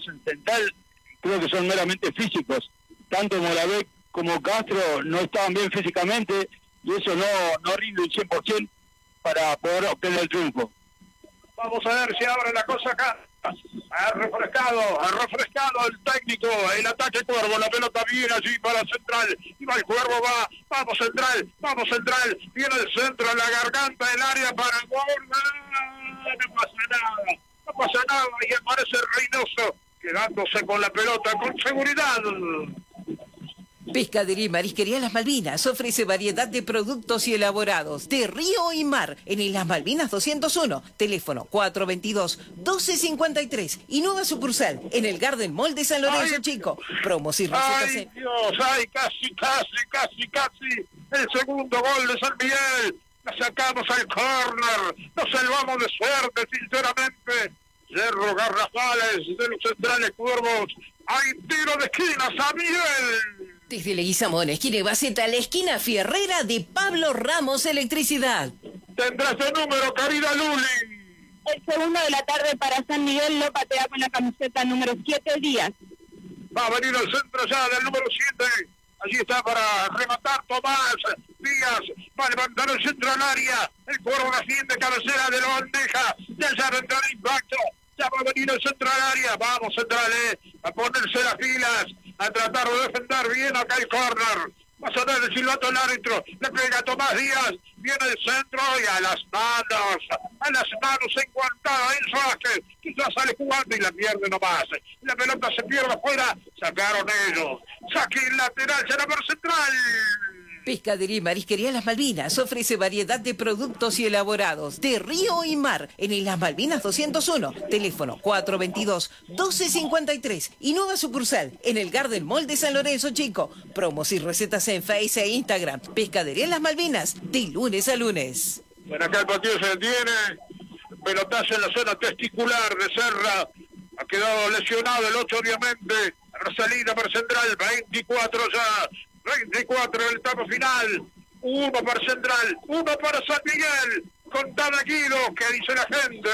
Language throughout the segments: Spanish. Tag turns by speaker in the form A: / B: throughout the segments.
A: partidos en Central creo que son meramente físicos. Tanto Moravec como Castro no estaban bien físicamente y eso no rinde un 100% para poder obtener el triunfo.
B: Vamos a ver si ahora la cosa acá. Ha refrescado el técnico, el ataque Cuervo, la pelota viene allí para Central, y va el Cuervo, vamos Central, viene el centro, la garganta del área para Gorda, no pasa nada, y aparece Reynoso, quedándose con la pelota, con seguridad.
C: Pescadería y Marisquería Las Malvinas ofrece variedad de productos y elaborados de río y mar en Las Malvinas 201, teléfono 422-1253 y nueva sucursal en el Garden Mall de San Lorenzo Chico. Promos y recetas
B: ¡Ay, Dios! ¡Ay, casi! El segundo gol de San Miguel. La sacamos al córner. Nos salvamos de suerte, sinceramente. Cerro garrafales de los Centrales Cuervos. Hay tiro de esquina, San Miguel.
C: Desde Leguizamón, esquina y Baceta, la esquina fierrera de Pablo Ramos Electricidad.
B: Tendrás el número, querida Luli.
D: El segundo de la tarde para San Miguel lo patea con la camiseta número 7 Díaz.
B: Va a venir al centro ya del número 7. Allí está para rematar Tomás Díaz. Va a levantar el centro al área. El Cuervo la siguiente cabecera de la bandeja. Ya vendrá el impacto. Ya va a venir el centro al área. Vamos, Central, a ponerse las pilas, a tratar de defender bien acá el córner. Va a sonar el silbato del árbitro. Le pega Tomás Díaz. Viene el centro y a las manos enguantada Enzo Vázquez. Quizás sale jugando y la pierde nomás. La pelota se pierde afuera. Sacaron ellos. Saque lateral, será por Central.
C: Pescadería y Marisquería Las Malvinas ofrece variedad de productos y elaborados de río y mar en Las Malvinas 201, teléfono 422-1253 y nueva sucursal en el Garden Mall de San Lorenzo Chico. Promos y recetas en Facebook e Instagram. Pescadería Las Malvinas, de lunes a lunes.
B: Bueno, acá el partido se detiene. Pelotazo en la zona testicular de Serra. Ha quedado lesionado el 8, obviamente. Rosalina para Central, 24 ya. 24 el etapa final, 1 para Central, 1 para San Miguel. Contad, Guido, ¿qué dice la gente?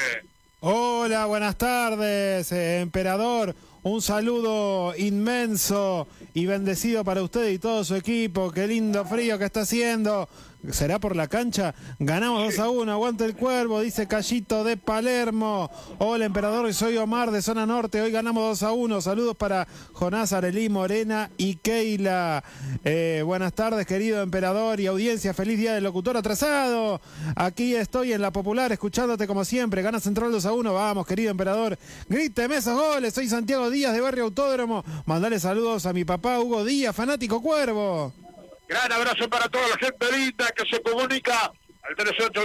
E: Hola, buenas tardes, emperador. Un saludo inmenso y bendecido para usted y todo su equipo. Qué lindo frío que está haciendo. ¿Será por la cancha? Ganamos 2-1, aguante el Cuervo, dice Callito de Palermo. Hola, emperador, soy Omar de Zona Norte. Hoy ganamos 2-1. Saludos para Jonás, Arelí, Morena y Keila. Buenas tardes, querido emperador y audiencia. Feliz día del locutor atrasado. Aquí estoy en La Popular, escuchándote como siempre. Gana Central 2-1. Vamos, querido emperador. Gríteme esos goles. Soy Santiago Díaz de Barrio Autódromo. Mandale saludos a mi papá Hugo Díaz, fanático Cuervo.
B: Gran abrazo para toda la gente linda que se comunica al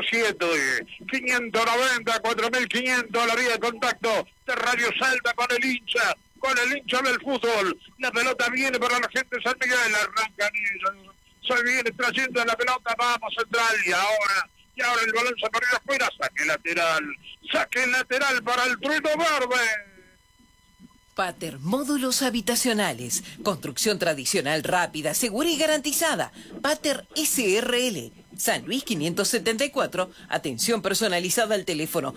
B: 387-590-4500, la vía de contacto de Radio Salta con el hincha del fútbol. La pelota viene para la gente de San Miguel, arrancan ellos. Se viene trayendo la pelota, vamos Central, y ahora el balón se perdió afuera, saque lateral para el Trueno Verde.
C: Pater Módulos Habitacionales. Construcción tradicional, rápida, segura y garantizada. Pater SRL. San Luis 574. Atención personalizada al teléfono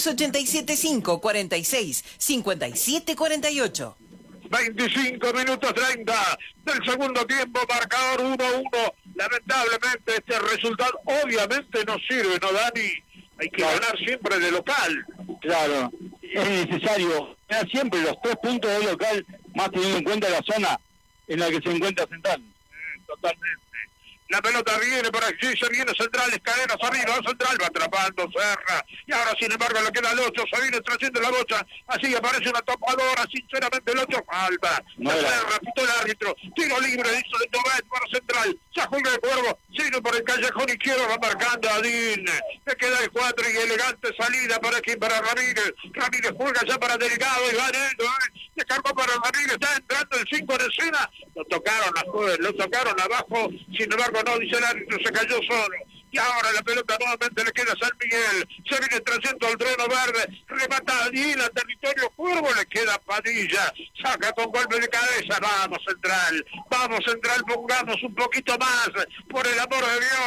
C: 3875-46-5748.
B: 25 minutos 30 del segundo tiempo, marcador 1-1. Lamentablemente este resultado obviamente no sirve, ¿no, Dani? Hay que ganar siempre de local.
A: Claro, es necesario ganar siempre los 3 puntos de local, más teniendo en cuenta la zona en la que se encuentra Central.
B: Totalmente. La pelota viene por aquí, se viene Central, escaleras arriba, Central va atrapando Serra, y ahora sin embargo le queda el 8, se viene trayendo la bocha, así aparece una topadora, sinceramente el 8 falta, Serra, pitó el árbitro, tiro libre, hizo de Tobet para Central, ya juega el Cuervo, sigue por el callejón izquierdo, va marcando a Adín, le queda el 4 y elegante salida para Ramírez juega ya para Delgado y va dentro, se cargó para Ramírez, está entrando el 5 en escena, lo tocaron abajo, sin embargo no, dice el árbitro, se cayó solo. Y ahora la pelota nuevamente le queda a San Miguel. Se viene trayendo al Trueno Verde. Remata allí a territorio Cuervo. Le queda Padilla. Saca con golpe de cabeza. Vamos Central, pongamos un poquito más. Por el amor de Dios.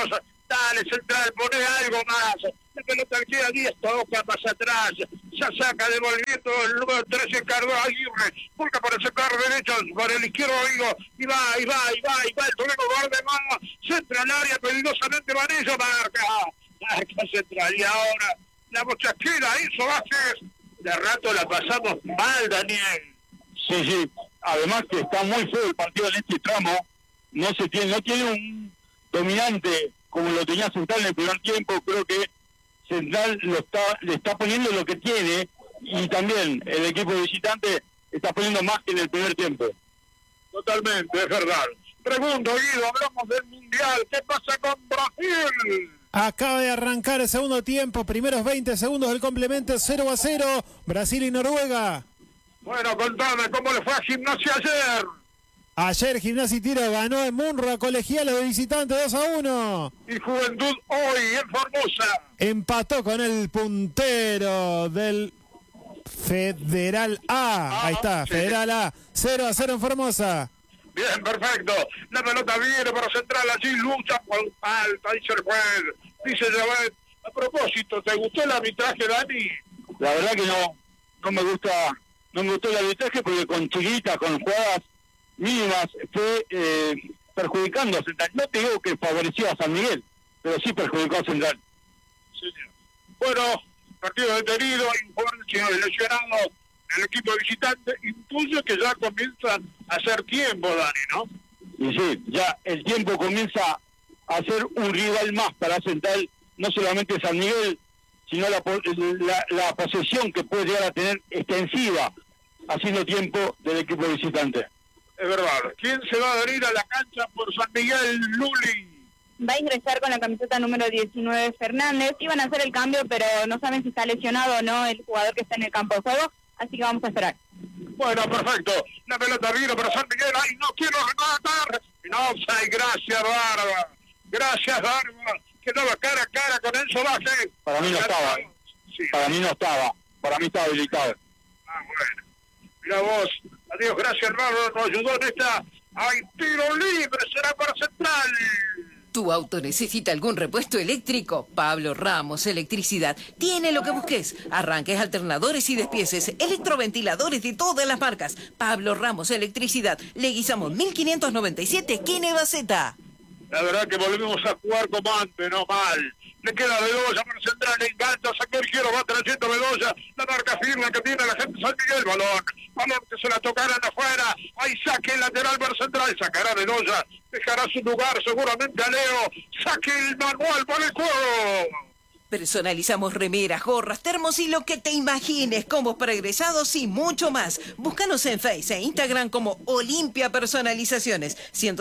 B: Dale, Central, poné algo más. La pelota queda 10 toca más atrás. Ya saca devolviendo el número 13, Carlos Aguirre. Busca por el sector derecho, por el izquierdo, digo. Y va. El Torino guarda mano. Central área, peligrosamente Vanillo. Marca Central. Y ahora la bochasquera hizo Vázquez. De rato la pasamos mal, Daniel.
A: Sí. Además que está muy feo el partido en este tramo. No tiene un dominante como lo tenía Central en el primer tiempo. Creo que Central le está poniendo lo que tiene, y también el equipo visitante está poniendo más que en el primer tiempo.
B: Totalmente, es verdad. Pregunto, Guido, hablamos del Mundial. ¿Qué pasa con Brasil?
E: Acaba de arrancar el segundo tiempo, primeros 20 segundos del complemento, 0-0, Brasil y Noruega.
B: Bueno, contame, ¿cómo le fue a Gimnasia ayer?
E: Ayer Gimnasia y Tiro ganó en Munro, Colegiales de visitante 2-1.
B: Y Juventud hoy en Formosa
E: empató con el puntero del Federal A. Ahí está,
B: sí.
E: Federal A, 0-0 en Formosa.
B: Bien, perfecto. La pelota viene para Central, allí lucha con falta, dice el juez. Dice Javet. A propósito, ¿te gustó el arbitraje, Dani?
A: La verdad que no me gustó el arbitraje, porque con chiquitas, con jugadas mínimas, fue perjudicando a Central. No te digo que favoreció a San Miguel, pero sí perjudicó a Central.
B: Señor. Bueno, partido detenido, informe lesionado el equipo visitante. Intuyo que ya comienza a hacer tiempo, Dani, ¿no?
A: Y sí, ya el tiempo comienza a ser un rival más para Central, no solamente San Miguel, sino la posesión que puede llegar a tener extensiva, haciendo tiempo del equipo visitante.
B: Es verdad. ¿Quién se va a adherir a la cancha por San Miguel, Luli?
D: Va a ingresar con la camiseta número 19 Fernández. Iban a hacer el cambio, pero no saben si está lesionado o no el jugador que está en el campo de juego, así que vamos a esperar.
B: Bueno, perfecto. La pelota vino para San Miguel. ¡Ay, no quiero rematar! No, gracias, Barba. Gracias, Barba. Quedaba cara a cara con Enzo Vázquez.
A: Para mí no estaba.
B: Sí.
A: Para mí estaba habilitado.
B: Bueno. Mira vos. Adiós, gracias, hermano. Nos ayudó en esta. ¡Hay tiro libre! Será para Central.
C: ¿Tu auto necesita algún repuesto eléctrico? Pablo Ramos Electricidad tiene lo que busques. Arranques, alternadores y despieces, electroventiladores de todas las marcas. Pablo Ramos Electricidad. Le guisamos 1597, esquina Nebaceta.
B: La verdad que volvemos a jugar como antes, no mal. Le queda Bedoya para Central, le encanta, sacó el giro, va trayendo Bedoya, la marca firme que tiene la gente San Miguel, balón que se la tocaran afuera, ahí saque el lateral para Central, sacará Bedoya, dejará su lugar seguramente a Leo, saque el manual para el juego.
C: Personalizamos remeras, gorras, termos y lo que te imagines, combos para egresados y mucho más. Búscanos en Facebook e Instagram como Olimpia Personalizaciones,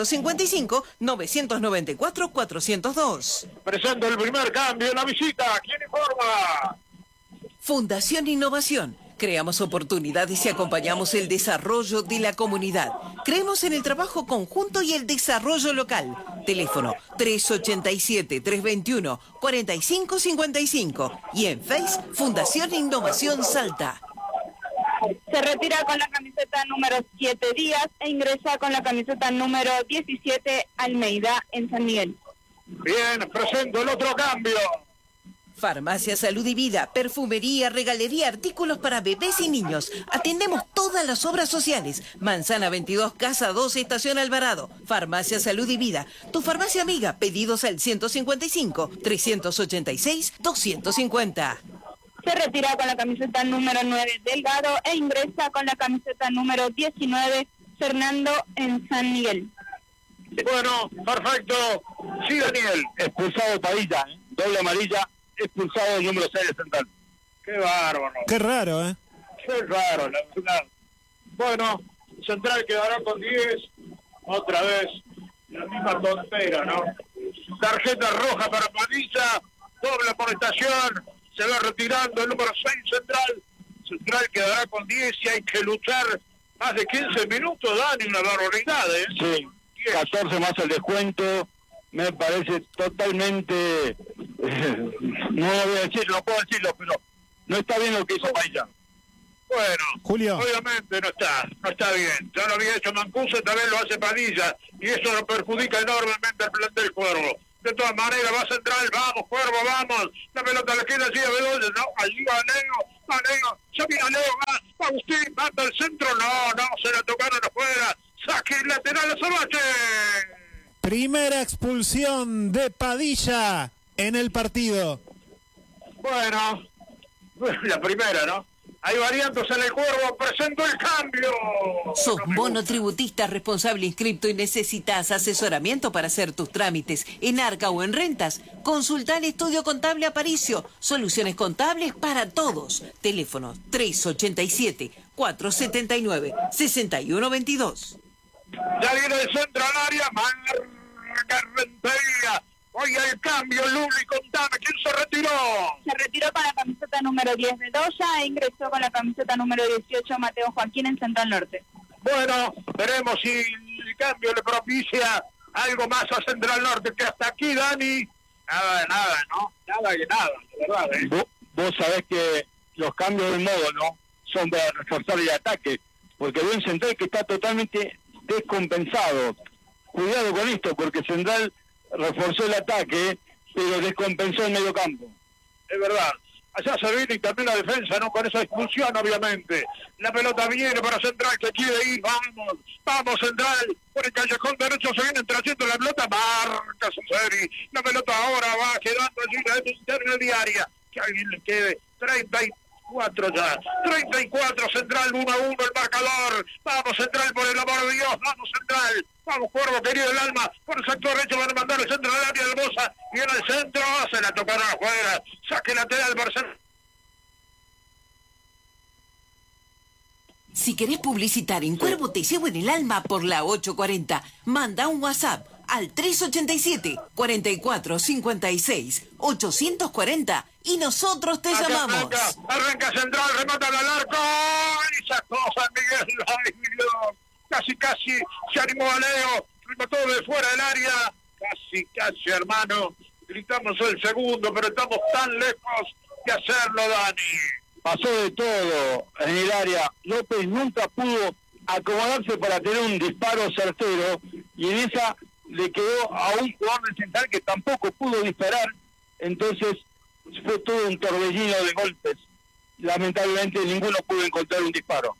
C: 155-994-402.
B: Presento el primer cambio en la visita, ¿quién informa?
C: Fundación Innovación. Creamos oportunidades y acompañamos el desarrollo de la comunidad. Creemos en el trabajo conjunto y el desarrollo local. Teléfono 387-321-4555. Y en Face, Fundación Innovación Salta.
D: Se retira con la camiseta número 7 Díaz e ingresa con la camiseta número 17 Almeida en San Miguel.
B: Bien, presento el otro cambio.
C: Farmacia Salud y Vida, perfumería, regalería, artículos para bebés y niños. Atendemos todas las obras sociales. Manzana 22, Casa 2, Estación Alvarado. Farmacia Salud y Vida, tu farmacia amiga. Pedidos al 155-386-250.
D: Se retira con la camiseta número 9 Delgado e ingresa con la camiseta número 19 Fernando en San Miguel.
B: Bueno, perfecto. Sí, Daniel.
A: Expulsado Padilla, doble amarilla, expulsado el número 6 de Central.
B: Qué bárbaro.
E: Qué raro, ¿eh?
B: Qué raro, la verdad. Bueno, Central quedará con 10. Otra vez, la misma tontera, ¿no? Tarjeta roja para Padilla, doble amonestación. Se va retirando el número 6 Central. Central quedará con 10 y hay que luchar más de 15 minutos, Dani, una barbaridad, ¿eh?
A: Sí, 14 más el descuento. Me parece totalmente, no voy a decirlo, no puedo decirlo, pero no está bien lo que hizo Padilla.
B: Bueno,
E: Julio.
B: obviamente no está bien. Ya lo había hecho Mancuso, también lo hace Padilla, y eso lo perjudica enormemente al plantel Cuervo. De todas maneras, va Central, vamos, Cuervo, vamos. La pelota le queda allí a Bedoya, no, allí va Leo, ya viene Leo, va Agustín, manda el centro, no, se la tocaron afuera. Saque lateral a Samache.
E: Primera expulsión de Padilla en el partido.
B: Bueno, la primera, ¿no? Hay variantes en el Cuervo, presento el cambio.
C: ¿Sos monotributista responsable inscripto y necesitas asesoramiento para hacer tus trámites en Arca o en Rentas? Consulta el Estudio Contable Aparicio. Soluciones contables para todos. Teléfono 387-479-6122.
B: Ya viene el centro al área, marca Rentería. Oye, el cambio, Luli, contame, ¿quién se retiró?
D: Se retiró con la camiseta número 10 Bedoya e ingresó con la camiseta número 18 Mateo Joaquín en Central Norte.
B: Bueno, veremos si el cambio le propicia algo más a Central Norte, que hasta aquí, Dani, nada de nada, ¿no? Nada de nada, de verdad, ¿eh?
A: Vos sabés que los cambios de modo, ¿no? Son para reforzar el ataque, porque veo un Central que está totalmente descompensado. Cuidado con esto, porque Central reforzó el ataque, pero descompensó el medio campo.
B: Es verdad. Allá se viene y también la defensa, ¿no? Con esa expulsión, obviamente. La pelota viene para Central, que quiere ir. Vamos, Central. Por el callejón derecho se viene trayendo la pelota. Marca Suseri. La pelota ahora va quedando allí la intermediaria. Que alguien le quede 34 ya. 34, Central 1-1 el marcador. Vamos, Central, por el amor de Dios. Vamos, Central. Vamos, Cuervo, querido el alma. Por el sector derecho van a mandar el centro del área de Bosa. Viene el centro. Se la tocaron afuera. Saque lateral para Central.
C: Si querés publicitar en Cuervo Te Llevo en el Alma por la 840, manda un WhatsApp al 387-4456-840 y nosotros te llamamos.
B: Arranca Central, remata al arco. Y sacó San Miguel. Ay, Dios. Casi se animó a Leo. Remató de fuera del área. Casi, hermano. Gritamos el segundo, pero estamos tan lejos de hacerlo, Dani.
A: Pasó de todo en el área. López nunca pudo acomodarse para tener un disparo certero, y en esa le quedó a un jugador de Central que tampoco pudo disparar. Entonces fue todo un torbellino de golpes. Lamentablemente ninguno pudo encontrar un disparo.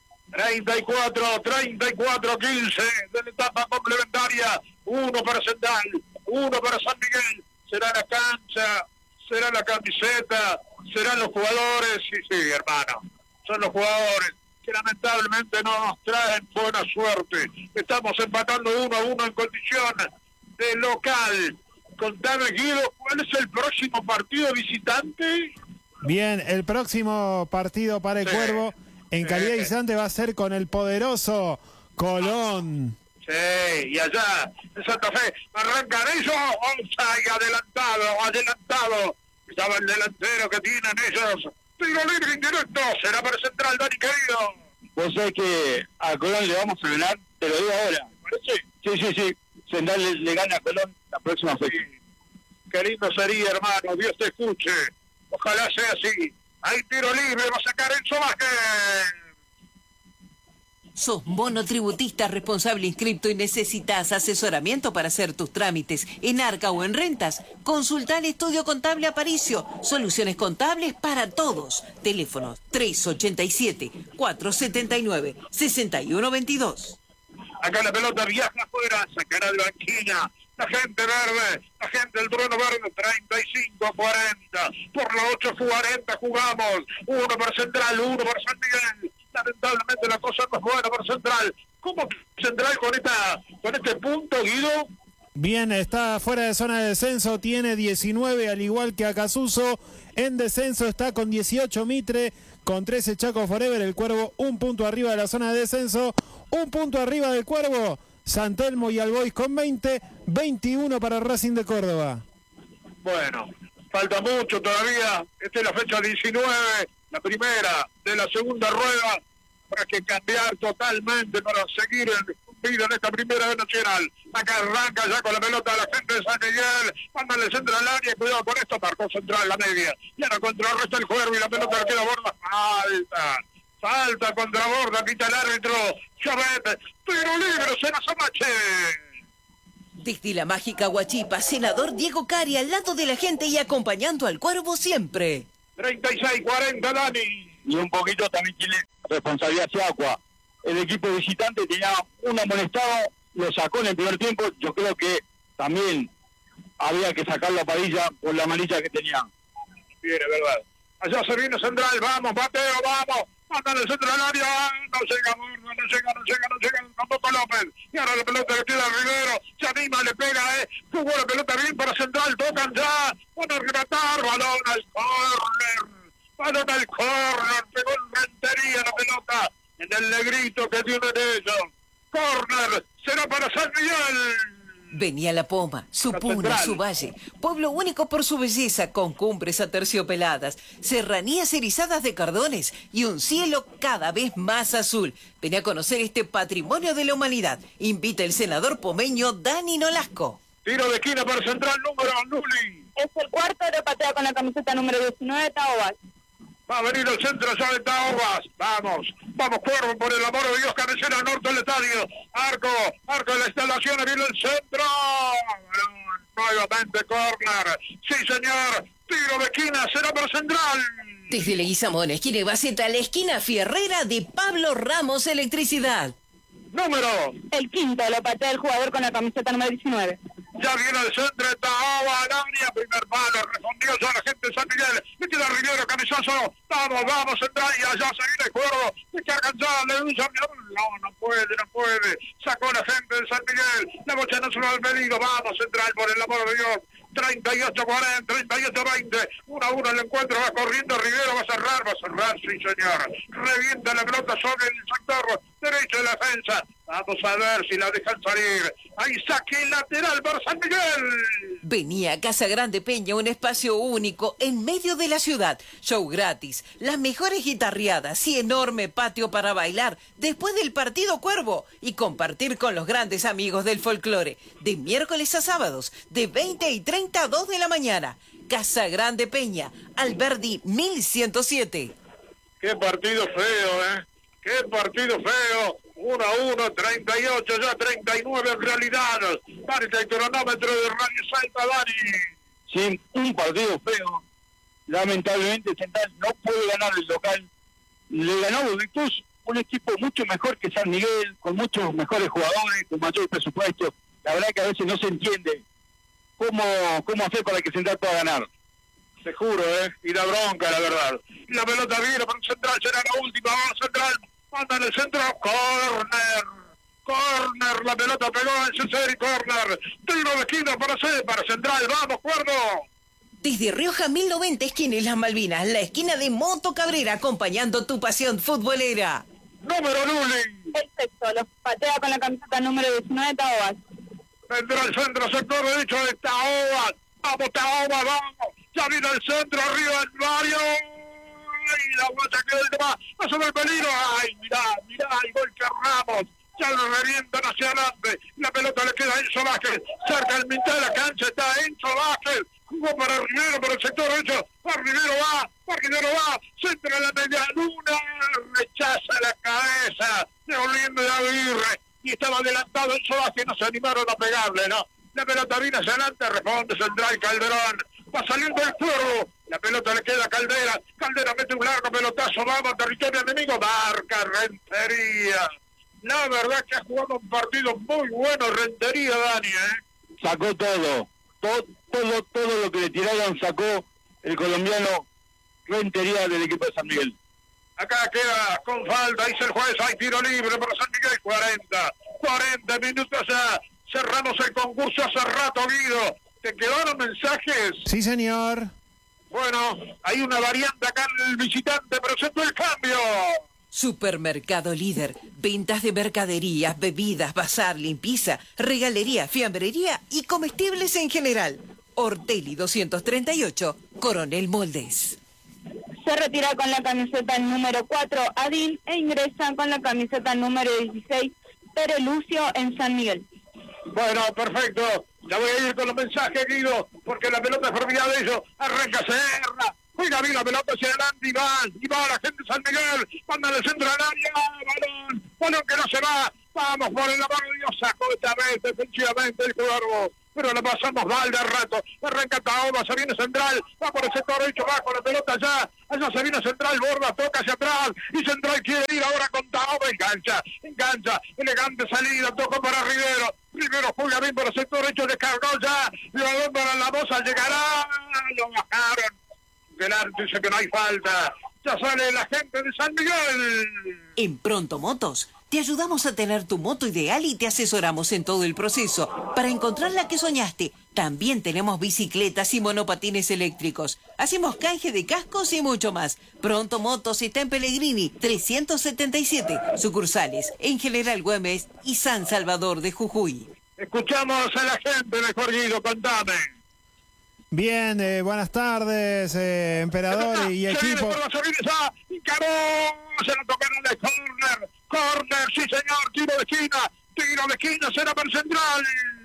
B: 34-15 de la etapa complementaria. 1 para Central, 1 para San Miguel. Será la cancha, será la camiseta, serán los jugadores. Sí, hermano, son los jugadores que lamentablemente no nos traen buena suerte. Estamos empatando 1-1 en condición de local. Contame, Guido, ¿cuál es el próximo partido visitante?
E: Bien, el próximo partido para el Cuervo en calidad de visitante va a ser con el poderoso Colón.
B: Sí, y allá en Santa Fe arrancan ellos. Offside, adelantado. Estaba el delantero que tienen ellos. Tiro libre indirecto. Será para Central, Dani, querido.
A: Vos sabés que a Colón le vamos a ganar, te lo digo ahora.
B: ¿Parece?
A: Sí. Central le gana a Colón la próxima fecha.
B: Qué lindo sería, hermano. Dios te escuche. Ojalá sea así. Hay tiro libre, va a sacar el Vázquez.
C: ¿Sos monotributista responsable inscripto y necesitas asesoramiento para hacer tus trámites en Arca o en Rentas? Consulta el Estudio Contable Aparicio. Soluciones contables para todos. Teléfono 387-479-6122.
B: Acá la pelota viaja afuera, sacará de banquina. La gente verde, la gente del trueno verde, 35-40. Por la 8-40 jugamos. 1 para Central, 1 para San Miguel. Lamentablemente la cosa no es buena para Central. ¿Cómo Central con este punto, Guido?
E: Bien, está fuera de zona de descenso, tiene 19, al igual que Acasuso. En descenso está con 18 Mitre, con 13 Chaco Forever. El Cuervo un punto arriba de la zona de descenso, un punto arriba del Cuervo San Telmo y Albois con 20, 21 para Racing de Córdoba.
B: Bueno, falta mucho todavía. Esta es la fecha 19, la primera de la segunda rueda. Para que cambiar totalmente para seguir en vida en esta primera vez nacional. Acá arranca ya con la pelota a la gente de San Miguel. Mándale centro al área, cuidado con esto, marcó central la media. Y ahora contrarresta el Cuervo y la pelota le queda a borda. Falta contra borda, quita el árbitro. Chavet, tiro libre, será Samache.
C: Desde la mágica Huachipa, senador Diego Cari al lado de la gente y acompañando al Cuervo siempre.
B: 36-40, Dani.
A: Y un poquito también tiene responsabilidad Siacua. El equipo visitante tenía un amonestado, lo sacó en el primer tiempo. Yo creo que también había que sacar la Padilla por la amarilla que tenía.
B: Bien, es verdad. Allá se viene Central, vamos, Mateo, vamos. Anda en el centro del área, no llega Morno, no llega, tampoco López. Y ahora la pelota que queda Rivero, se anima, le pega, jugó la pelota bien para Central, tocan ya, van a rematar, balón al córner, pegó en Rentería la pelota, en el negrito que tiene de ellos. Córner, será para San Miguel.
C: Venía la Poma, su puna, su valle, pueblo único por su belleza, con cumbres aterciopeladas, serranías erizadas de cardones y un cielo cada vez más azul. Venía a conocer este patrimonio de la humanidad. Invita el senador pomeño Dani Nolasco.
B: Tiro de esquina para Central, número Nuli.
D: Es el cuarto, lo patea con la camiseta número 19, Taobas.
B: Va a venir el centro ya de Taobas. Vamos Cuervo, por el amor de Dios, cabecera norte del estadio. Arco de la instalación, viene el centro. Nuevamente córner. Sí, señor. Tiro de esquina, será para Central.
C: Desde Leguizamón, esquina y Baceta, la esquina fierrera de Pablo Ramos Electricidad.
B: Número.
D: El quinto, lo patea el jugador con la camiseta número 19.
B: Ya viene el centro de Taoba al área, primer palo, respondió ya la gente de San Miguel, mete la Rivero, cabezazo, vamos, Central, y allá se viene el juego, se cargan ya, le usa, no puede, sacó la gente de San Miguel, la bocha no se lo ha pedido, vamos, Central, por el amor de Dios, 38-40, 38-20, 1-1 el encuentro, va corriendo Rivero, va a cerrar, sí señor, revienta la pelota sobre el sector derecho de la defensa, vamos a ver si la dejan salir, ahí saque lateral para San Miguel.
C: Venía a Casa Grande Peña, un espacio único en medio de la ciudad, show gratis, las mejores guitarreadas y enorme patio para bailar después del partido Cuervo y compartir con los grandes amigos del folclore, de miércoles a sábados, de 20 y 30 a 2 de la mañana. Casa Grande Peña, Alberdi 1107.
B: Qué partido feo, qué partido feo. 1-1, 38, ya 39 en realidad. Parte el cronómetro de Radio Salta, Dani.
A: Sí, un partido feo. Lamentablemente Central no puede ganar el local. Le ganó Bobicus, un equipo mucho mejor que San Miguel, con muchos mejores jugadores, con mayor presupuesto. La verdad que a veces no se entiende cómo hacer para que Central pueda ganar.
B: Te juro, y la bronca, la verdad. Y la pelota viene para Central, será la última, vamos Central. Manda en el centro, corner, la pelota pegó en Cesari, corner, tiro de esquina para Central, vamos, Cuervo.
C: Desde Rioja 1090, esquina Islas Malvinas, la esquina de Moto Cabrera, acompañando tu pasión futbolera.
B: Número Nuli.
D: El sexto, lo patea con la camiseta número 19, Taobas.
B: Vendrá el centro, sector derecho de Taobas, vamos, ya viene el centro, arriba del barrio. Ay, la guacha queda el tema, va sobre el peligro, ay, mirá, el gol que Ramos, ya lo revientan hacia adelante, la pelota le queda a Enzo Vázquez, cerca del mitad de la cancha está Enzo Vázquez, jugó para Rivero, por el sector derecho, Rivero va, centra la media luna, rechaza la cabeza, devolviendo de Aguirre, y estaba adelantado Enzo Vázquez, no se animaron a pegarle, ¿no? La pelota viene hacia adelante, responde Central, Calderón, va saliendo el Cuervo, la pelota le queda a Caldera mete un largo pelotazo, vamos, territorio enemigo, marca Rentería. La verdad que ha jugado un partido muy bueno Rentería, Dani,
A: Sacó todo lo que le tiraron, sacó el colombiano Rentería del equipo de San Miguel.
B: Acá queda con falta, dice el juez, hay tiro libre para San Miguel, 40 minutos ya, cerramos el concurso hace rato, Guido. ¿Te quedaron mensajes?
E: Sí, señor.
B: Bueno, hay una variante acá en el visitante, presentó el cambio.
C: Supermercado Líder, ventas de mercaderías, bebidas, bazar, limpieza, regalería, fiambrería y comestibles en general. Ortelli 238, Coronel Moldes.
D: Se retira con la camiseta número 4, Adín, e ingresa con la camiseta número 16, Pere Lucio, en San Miguel.
B: Bueno, perfecto. Ya voy a ir con los mensajes, Guido, porque la pelota es propiedad de ellos. Arranca Serra. Juega bien la pelota hacia adelante y va la gente de San Miguel. Manda al centro del área. Balón que no se va. Vamos por el amor de Dios, sacó esta vez defensivamente el Cuervo. Pero la pasamos mal de rato. Arranca Taoba, se viene Central. Va por el sector derecho, va con la pelota allá. Allá se viene Central, borda, toca hacia atrás. Y Central quiere ir ahora con Taoba. Engancha. Elegante salida, toca para Rivero. Rivero juega bien por el sector derecho, descargó ya. Lo para la bosa, llegará. Lo bajaron. Delante dice que no hay falta. Ya sale la gente de San Miguel.
C: En Pronto Motos te ayudamos a tener tu moto ideal y te asesoramos en todo el proceso para encontrar la que soñaste. También tenemos bicicletas y monopatines eléctricos. Hacemos canje de cascos y mucho más. Pronto Motos está en Pellegrini 377, sucursales en General Güemes y San Salvador de Jujuy.
B: Escuchamos a la gente de Jorguido, contame.
E: Bien, buenas tardes, emperador y equipo.
B: Se lo tocaron de corner, sí señor, tiro de esquina, será para el Central.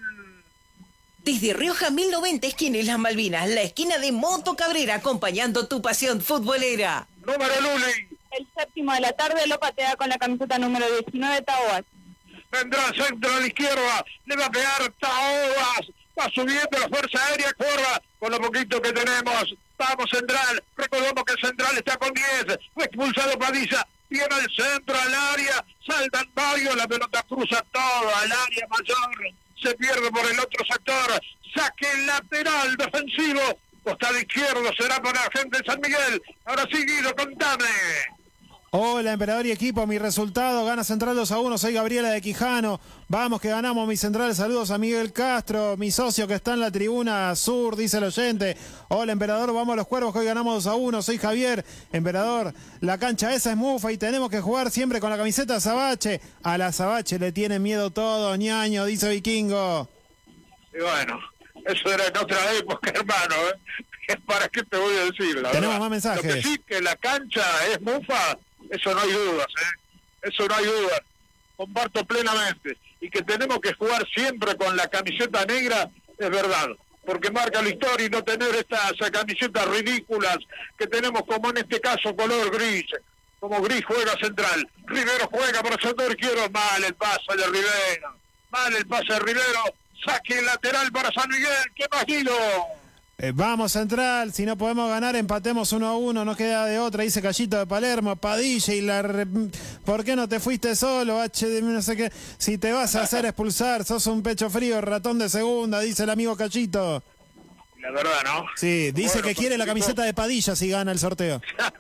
C: Desde Rioja 1090, esquina Islas Malvinas, la esquina de Moto Cabrera, acompañando tu pasión futbolera.
B: Número Luli.
D: El 7 de la tarde lo patea con la camiseta número 19, Taobas.
B: Vendrá el centro a la izquierda, le va a pegar Taobas. Va subiendo la fuerza aérea, corra con lo poquito que tenemos. Vamos Central, recordemos que el Central está con 10. Fue expulsado Padilla, viene al centro, al área, saltan varios, la pelota cruza todo al área mayor. Se pierde por el otro sector. Saque lateral defensivo. Costado izquierdo será para la gente de San Miguel. Ahora sí, Guido, contame.
E: Hola, emperador y equipo, mi resultado, gana Central 2-1, soy Gabriela de Quijano, vamos que ganamos mi Central, saludos a Miguel Castro, mi socio que está en la tribuna sur, dice el oyente. Hola, emperador, vamos a los Cuervos, que hoy ganamos 2-1, soy Javier. Emperador, la cancha esa es mufa y tenemos que jugar siempre con la camiseta Sabache. A la Sabache le tiene miedo todo, ñaño, dice Vikingo.
B: Y bueno, eso era en otra época, hermano, ¿Para qué te voy a decir? La
E: Tenemos
B: verdad.
E: más mensajes.
B: Lo que sí, que la cancha es mufa, eso no hay dudas, Eso no hay dudas. Comparto plenamente. Y que tenemos que jugar siempre con la camiseta negra, es verdad. Porque marca la historia y no tener estas camisetas ridículas que tenemos, como en este caso, color gris. Como gris juega Central. Rivero juega por el sector izquierdo. Mal el pase de Rivero. Mal el pase de Rivero. Saque lateral para San Miguel. ¿Qué más, Guido?
E: Vamos Central, si no podemos ganar empatemos 1-1, no queda de otra, dice Callito de Palermo, Padilla y ¿por qué no te fuiste solo, no sé qué? Si te vas a hacer expulsar, sos un pecho frío, ratón de segunda, dice el amigo Callito.
B: La verdad, ¿no?
E: Sí, dice
B: bueno,
E: que quiere la camiseta de Padilla si gana el sorteo.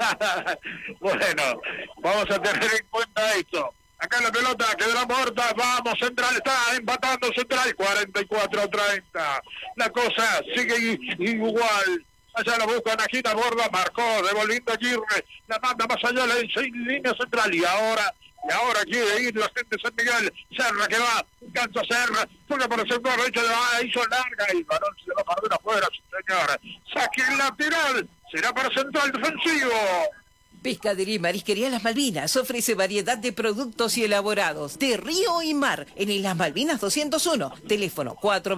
B: Bueno, vamos a tener en cuenta esto. Acá la pelota quedará muerta, vamos, Central está empatando Central, 44-30. La cosa sigue igual. Allá la busca Najita Borda, marcó, devolviendo a Aguirre, la manda más allá, la línea Central, y ahora quiere ir la gente de San Miguel. Serra que va, cansa Serra, juega por el sector derecho, hizo larga, y el balón se va para afuera, señor. Saque lateral, será para Central defensivo.
C: Pescadería y Marisquería Las Malvinas ofrece variedad de productos y elaborados de río y mar en Islas Malvinas 201, teléfono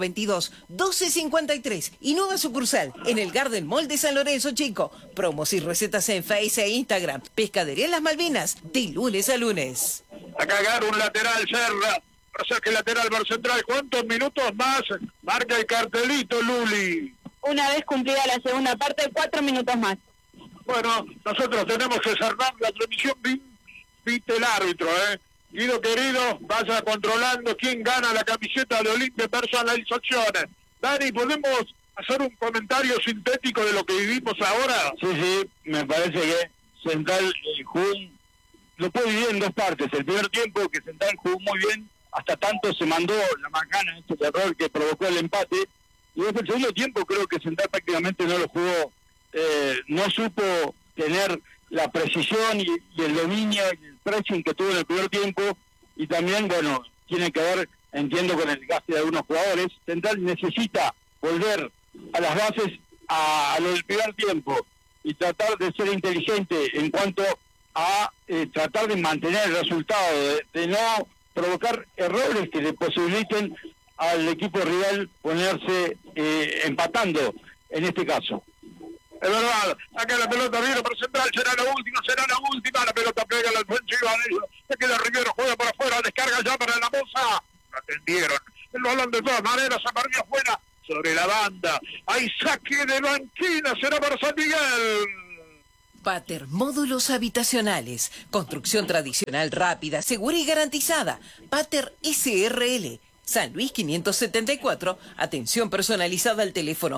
C: 422-1253 y nueva sucursal en el Garden Mall de San Lorenzo Chico. Promos y recetas en Face e Instagram. Pescadería Las Malvinas, de lunes a lunes.
B: Acá agarra un lateral Serra, saque lateral para Central. ¿Cuántos minutos más marca el cartelito, Luli?
D: Una vez cumplida la segunda parte, 4 minutos más.
B: Bueno, nosotros tenemos que cerrar la transmisión, viste el árbitro, Guido querido, vaya controlando quién gana la camiseta de Olimpia Personalizaciones. Dani, ¿podemos hacer un comentario sintético de lo que vivimos ahora?
A: Sí, me parece que Central jugó, lo puedo dividir en dos partes. El primer tiempo, que Central jugó muy bien, hasta tanto se mandó la macana, este error que provocó el empate, y después el segundo tiempo creo que Central prácticamente no lo jugó. No supo tener la precisión y el dominio y el pressing que tuvo en el primer tiempo, y también, bueno, tiene que ver, entiendo, con el desgaste de algunos jugadores. Central necesita volver a las bases a lo del primer tiempo y tratar de ser inteligente en cuanto a tratar de mantener el resultado, de no provocar errores que le posibiliten al equipo rival ponerse empatando en este caso.
B: Es verdad, acá la pelota viene por Central, será la última, la pelota pega la ofensiva de ellos, se queda Rivero, juega por afuera, descarga ya será para la Moza. Lo atendieron. El balón de todas maneras se perdió afuera sobre la banda. Hay saque de banquina, será para San Miguel.
C: Pater Módulos Habitacionales. Construcción tradicional rápida, segura y garantizada. Pater SRL. San Luis 574. Atención personalizada al teléfono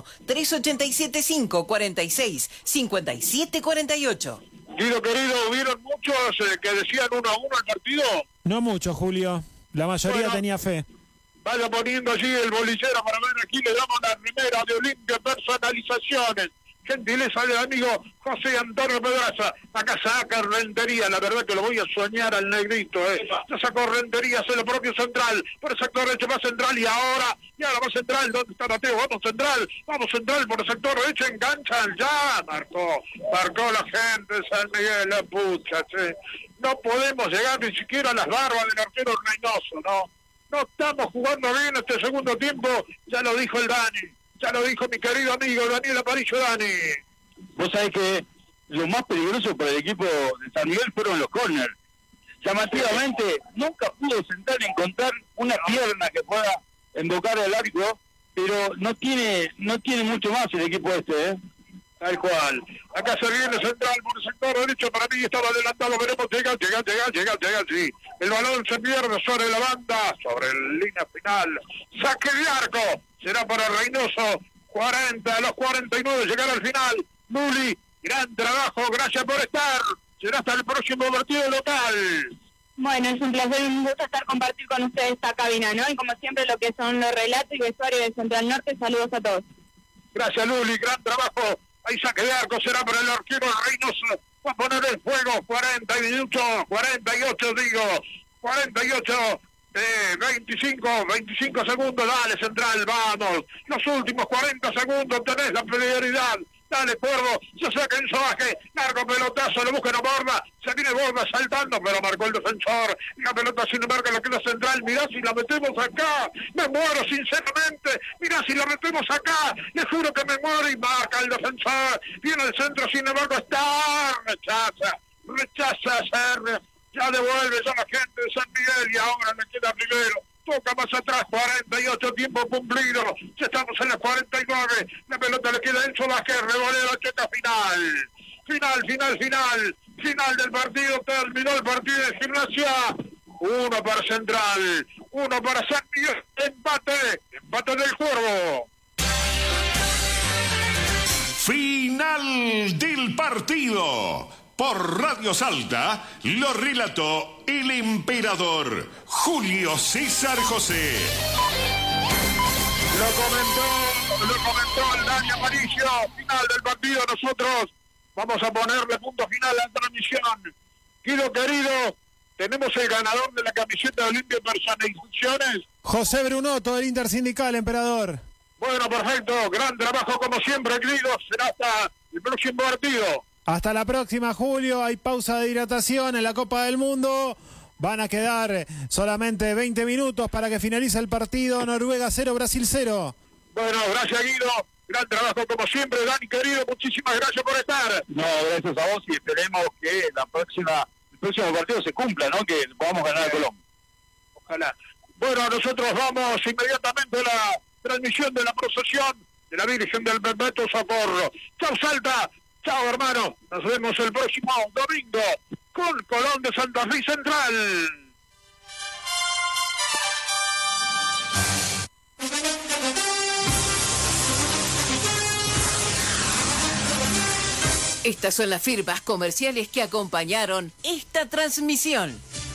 C: 3875-46-5748.
B: Guido querido, ¿hubieron muchos que decían 1-1 el partido?
E: No mucho, Julio. La mayoría
B: Bueno,
E: tenía fe.
B: vaya poniendo allí el bolillero para ver, aquí le damos la remera de Olimpia Personalizaciones. Gentileza del amigo José Antonio Pedraza. Acá saca Rentería, la verdad que lo voy a soñar al negrito, Ya sacó Rentería, hace lo propio Central, por el sector derecho va Central y ahora va Central, ¿dónde está Mateo? Vamos Central por el sector derecho, enganchan, ya marcó la gente de San Miguel, la pucha, che. No podemos llegar ni siquiera a las barbas del arquero Reynoso, no estamos jugando bien este segundo tiempo, ya lo dijo el Dani. Ya lo dijo mi querido amigo Daniel Aparicio, Dani.
A: Vos sabés que lo más peligroso para el equipo de San Miguel fueron los corners. Llamativamente, nunca pudo Central encontrar una pierna que pueda embocar al arco, pero no tiene mucho más el equipo este,
B: Tal cual. Acá se viene Central por el sector derecho, para mí estaba adelantado, veremos, llega, sí. El balón se pierde sobre la banda, sobre la línea final. Saque de arco, será para Reynoso, 40 a los 49, llegar al final. Luli, gran trabajo, gracias por estar. Será hasta el próximo partido local.
D: Bueno, es un placer y un gusto compartir con ustedes esta cabina, ¿no? Y como siempre lo que son los relatos y vestuarios de Central Norte, saludos a todos.
B: Gracias, Luli, gran trabajo. Hay saque de arco, será para el arquero Reynoso. Va a poner el fuego, 40 minutos, 48 digo, 48, 25 segundos, dale Central, vamos. Los últimos 40 segundos tenés la prioridad. Dale, Cuervo, se saca en sobaje, largo pelotazo, lo busca, no Borda, se viene Borda saltando, pero marcó el defensor, la pelota sin embargo la queda Central, mirá si la metemos acá, me muero sinceramente, mirá si la metemos acá, le juro que me muero y marca el defensor, viene el centro, sin embargo está, rechaza Serra, ya devuelve ya la gente de San Miguel y ahora le queda primero. Toca más atrás, 48, tiempo cumplido. Ya estamos en las 49. La pelota le queda en Solásquez, revolea la checa final. Final del partido. Terminó el partido de Gimnasia. 1 para Central, 1 para San Miguel. Empate del Cuervo.
F: Final del partido. Por Radio Salta lo relató el emperador Julio César José.
B: Lo comentó el Dani Aparicio. Final del partido, nosotros vamos a ponerle punto final a la transmisión. Guido querido, tenemos el ganador de la camiseta de Olimpia Personalizaciones.
E: José Brunotto del Intersindical, emperador.
B: Bueno, perfecto, gran trabajo como siempre, Guido. Será hasta el próximo partido.
E: Hasta la próxima, Julio. Hay pausa de hidratación en la Copa del Mundo. Van a quedar solamente 20 minutos para que finalice el partido. Noruega 0, Brasil 0.
B: Bueno, gracias, Guido. Gran trabajo como siempre, Dani querido. Muchísimas gracias por estar.
A: No, gracias a vos y esperemos que el próximo partido se cumpla, ¿no? Que podamos ganar a Colombia.
B: Ojalá. Bueno, nosotros vamos inmediatamente a la transmisión de la procesión de la Virgen del Perpetuo Socorro. Chau, Salta. Chao, hermano. Nos vemos el próximo domingo con Colón de Santa Fe Central.
C: Estas son las firmas comerciales que acompañaron esta transmisión.